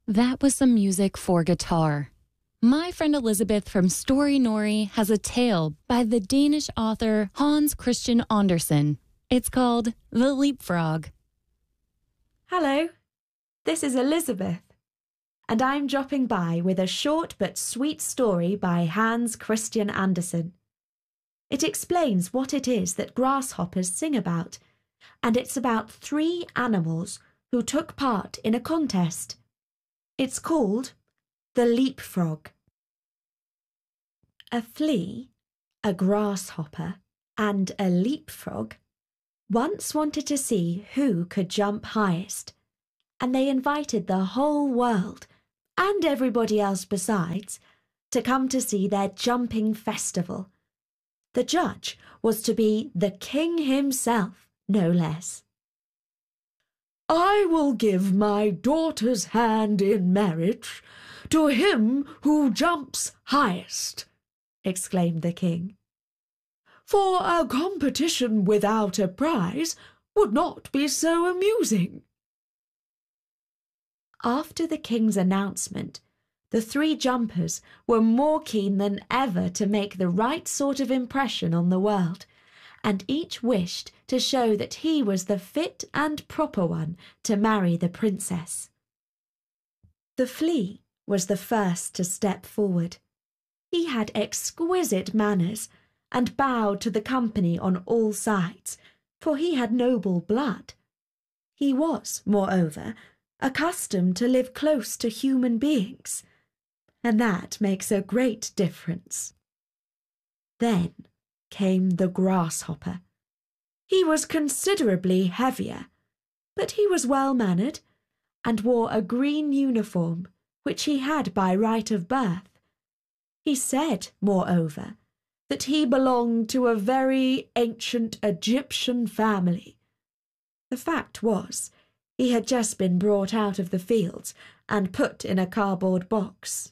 That was some music for guitar. My friend Elizabeth from Story Nori has a tale by the Danish author Hans Christian Andersen. It's called The Leapfrog. Hello, this is Elizabeth, and I'm dropping by with a short but sweet story by Hans Christian Andersen. It explains what it is that grasshoppers sing about, and it's about 3 animals who took part in a contest. It's called The Leapfrog. A flea, a grasshopper, and a leapfrog once wanted to see who could jump highest, and they invited the whole world, and everybody else besides, to come to see their jumping festival. The judge was to be the king himself, no less. "I will give my daughter's hand in marriage to him who jumps highest," exclaimed the king. "For a competition without a prize would not be so amusing." After the king's announcement, the 3 jumpers were more keen than ever to make the right sort of impression on the world, and each wished to show that he was the fit and proper one to marry the princess. The flea was the first to step forward. He had exquisite manners and bowed to the company on all sides, for he had noble blood. He was, moreover, accustomed to live close to human beings, and that makes a great difference. Then came the grasshopper. He was considerably heavier, but he was well-mannered, and wore a green uniform, which he had by right of birth. He said, moreover, that he belonged to a very ancient Egyptian family. The fact was, he had just been brought out of the fields and put in a cardboard box.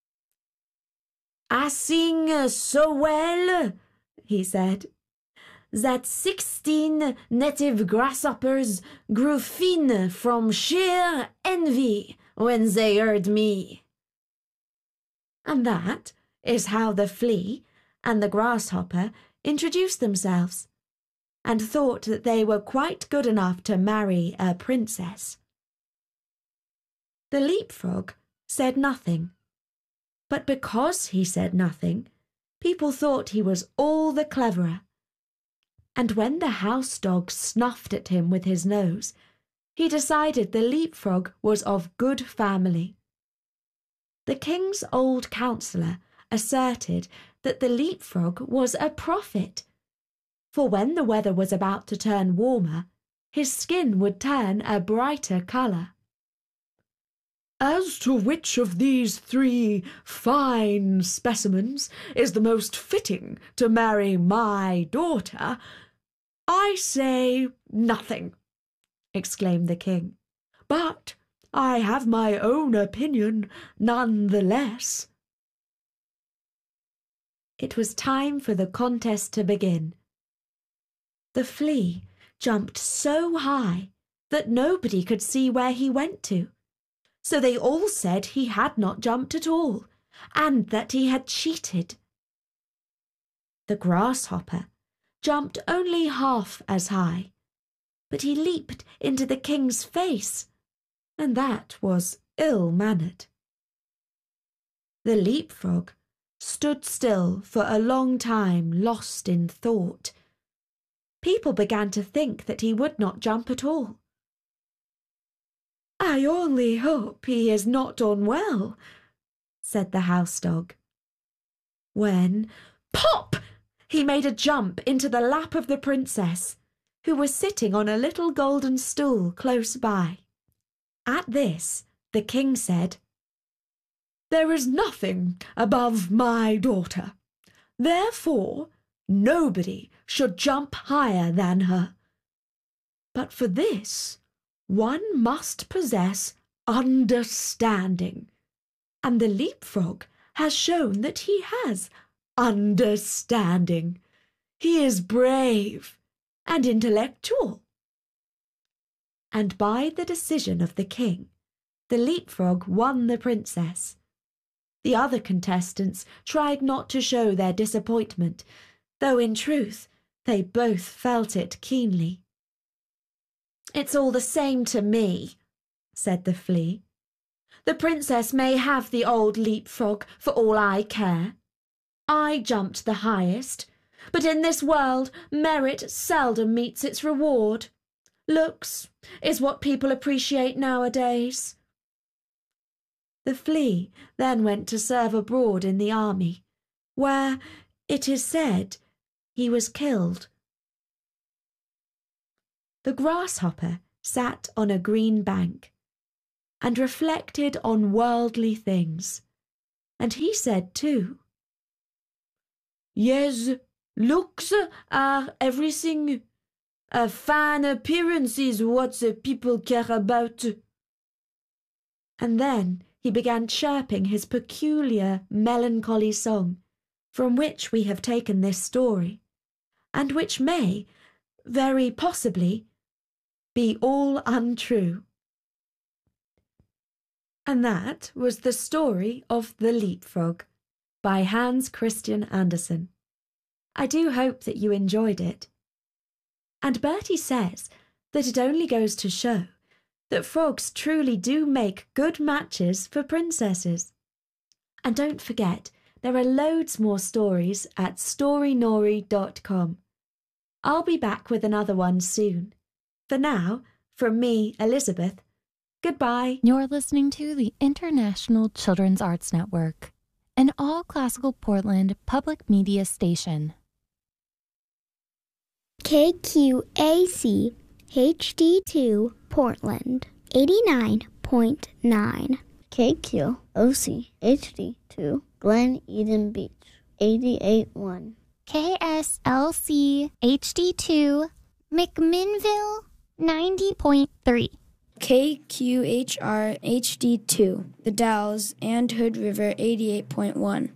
"I sing so well," he said, "that 16 native grasshoppers grew thin from sheer envy when they heard me." And that is how the flea and the grasshopper introduced themselves, and thought that they were quite good enough to marry a princess. The leapfrog said nothing, but because he said nothing, people thought he was all the cleverer. And when the house dog snuffed at him with his nose, he decided the leapfrog was of good family. The king's old counsellor asserted that the leapfrog was a prophet, for when the weather was about to turn warmer, his skin would turn a brighter colour. "As to which of these 3 fine specimens is the most fitting to marry my daughter, I say nothing," exclaimed the king. "But I have my own opinion none the less." It was time for the contest to begin. The flea jumped so high that nobody could see where he went to, so they all said he had not jumped at all, and that he had cheated. The grasshopper jumped only half as high, but he leaped into the king's face, and that was ill-mannered. The leapfrog stood still for a long time, lost in thought. People began to think that he would not jump at all. "I only hope he is not unwell," said the house dog. When, pop! He made a jump into the lap of the princess, who was sitting on a little golden stool close by. At this, the king said, "There is nothing above my daughter. Therefore, nobody should jump higher than her. But for this, one must possess understanding, and the leapfrog has shown that he has understanding. He is brave and intellectual." And by the decision of the king, The leapfrog won the princess. The other contestants tried not to show their disappointment, though in truth they both felt it keenly. "It's all the same to me," said the flea. "The princess may have the old leapfrog for all I care. I jumped the highest, but in this world merit seldom meets its reward. Looks is what people appreciate nowadays." The flea then went to serve abroad in the army, where, it is said, he was killed. The grasshopper sat on a green bank and reflected on worldly things, and he said too, "Yes, looks are everything. A fine appearance is what the people care about." And then he began chirping his peculiar, melancholy song, from which we have taken this story, and which may, very possibly, be all untrue. And that was the story of The Leapfrog by Hans Christian Andersen. I do hope that you enjoyed it. And Bertie says that it only goes to show that frogs truly do make good matches for princesses. And don't forget, there are loads more stories at storynori.com. I'll be back with another one soon. For now, from me, Elizabeth, goodbye. You're listening to the International Children's Arts Network, an all-classical Portland public media station. KQAC HD2 Portland 89.9. KQOC HD2 Glen Eden Beach 88.1. KSLC HD2 McMinnville 90.3. KQHR HD2 The Dalles and Hood River 88.1.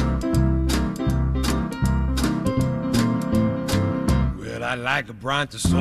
Well, I like a brontosaurus.